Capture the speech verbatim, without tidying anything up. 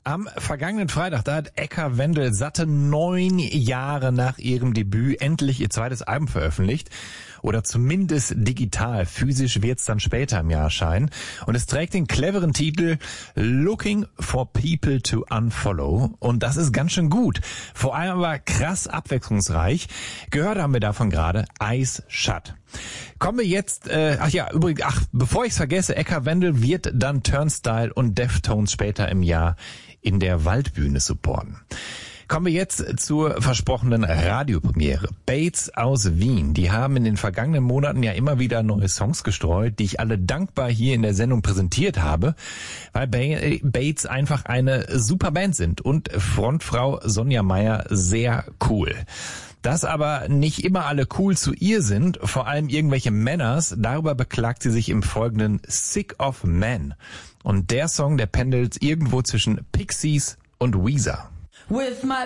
Am vergangenen Freitag, da hat Eka Wendel satte neun Jahre nach ihrem Debüt endlich ihr zweites Album veröffentlicht. Oder zumindest digital. Physisch wird's dann später im Jahr erscheinen. Und es trägt den cleveren Titel Looking for People to Unfollow. Und das ist ganz schön gut. Vor allem aber krass abwechslungsreich. Gehört haben wir davon gerade Ice Shut. Kommen wir jetzt, äh, ach ja, übrigens, ach, bevor ich's vergesse, Eka Wendel wird dann Turnstile und Deftones später im Jahr in der Waldbühne supporten. Kommen wir jetzt zur versprochenen Radiopremiere. Bates aus Wien, die haben in den vergangenen Monaten ja immer wieder neue Songs gestreut, die ich alle dankbar hier in der Sendung präsentiert habe, weil Bates einfach eine super Band sind und Frontfrau Sonja Meyer sehr cool. Dass aber nicht immer alle cool zu ihr sind, vor allem irgendwelche Männers, darüber beklagt sie sich im Folgenden Sick of Men. Und der Song, der pendelt irgendwo zwischen Pixies und Weezer. With my